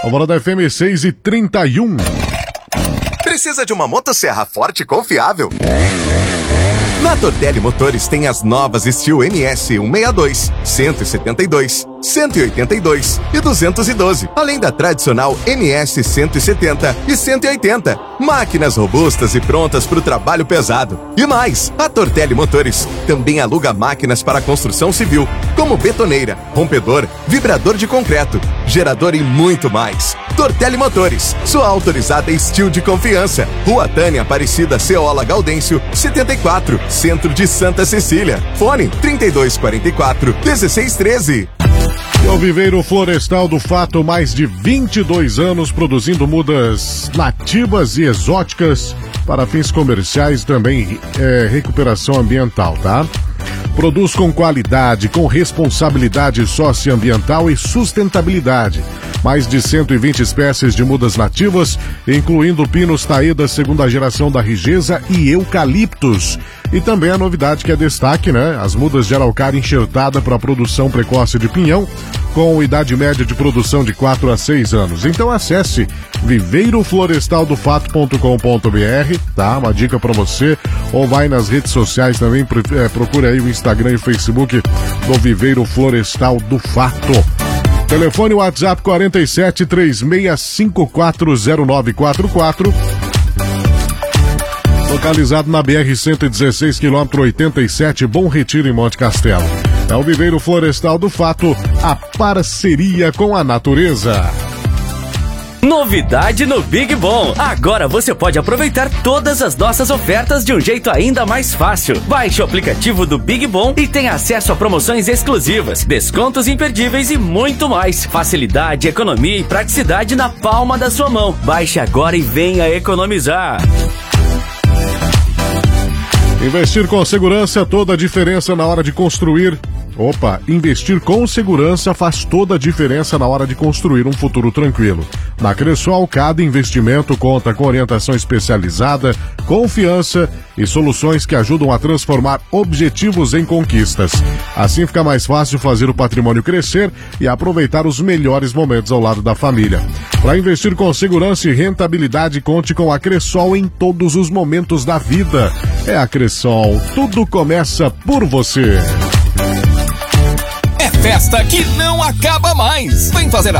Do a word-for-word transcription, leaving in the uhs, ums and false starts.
Alvorada F M seis e trinta e um. Precisa de uma motosserra forte e confiável? Na Tortelli Motores tem as novas Steel M S cento e sessenta e dois, cento e setenta e dois, cento e oitenta e dois e duzentos e doze, além da tradicional M S cento e setenta e cento e oitenta. Máquinas robustas e prontas para o trabalho pesado. E mais, a Tortelli Motores também aluga máquinas para construção civil, como betoneira, rompedor, vibrador de concreto, gerador e muito mais. Tortelli Motores, sua autorizada Steel de confiança. Rua Tânia Aparecida Ceola Gaudêncio, setenta e quatro, Centro de Santa Cecília. Fone trinta e dois quarenta e quatro, dezesseis treze. E o Viveiro Florestal do Fato, mais de vinte e dois anos produzindo mudas nativas e exóticas para fins comerciais, também é, recuperação ambiental, tá? Produz com qualidade, com responsabilidade socioambiental e sustentabilidade. Mais de cento e vinte espécies de mudas nativas, incluindo pinos taída segunda geração da Rigesa e eucaliptos. E também a novidade que é destaque, né? As mudas de araucária enxertada para produção precoce de pinhão, com idade média de produção de quatro a seis anos. Então acesse viveiro florestal do fato ponto com ponto b r, tá? Uma dica para você. Ou vai nas redes sociais também, é, procure aí o Instagram e o Facebook do Viveiro Florestal do Fato. Telefone WhatsApp quarenta e sete, três seis cinco quatro zero nove quatro quatro. Localizado na B R cento e dezesseis, quilômetro oitenta e sete, Bom Retiro, em Monte Castelo. É o Viveiro Florestal do Fato, a parceria com a natureza. Novidade no Big Bom. Agora você pode aproveitar todas as nossas ofertas de um jeito ainda mais fácil. Baixe o aplicativo do Big Bom e tenha acesso a promoções exclusivas, descontos imperdíveis e muito mais. Facilidade, economia e praticidade na palma da sua mão. Baixe agora e venha economizar. Investir com segurança, toda a diferença na hora de construir. Opa, investir com segurança faz toda a diferença na hora de construir um futuro tranquilo. Na Cressol, cada investimento conta com orientação especializada, confiança e soluções que ajudam a transformar objetivos em conquistas. Assim fica mais fácil fazer o patrimônio crescer e aproveitar os melhores momentos ao lado da família. Para investir com segurança e rentabilidade, conte com a Cressol em todos os momentos da vida. É a Cressol, tudo começa por você. É festa que não acaba mais. Vem fazer a